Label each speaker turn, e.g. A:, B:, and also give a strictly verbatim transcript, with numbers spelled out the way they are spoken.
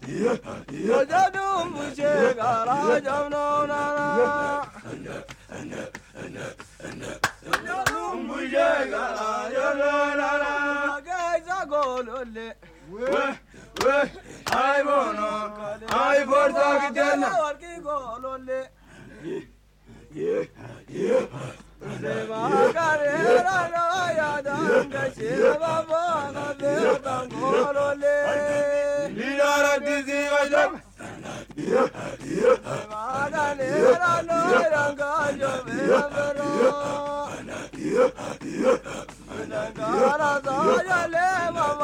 A: Jadum Shegara Jamnona Jadum Shegara Jamnona Gaza Golole I wanna I forgot the Golole Yeah, yeah. Deva carera no ya danga shiva bana de tangolole Lidara dizi vajam Deva carera no ranga jo vero Nagara da ya le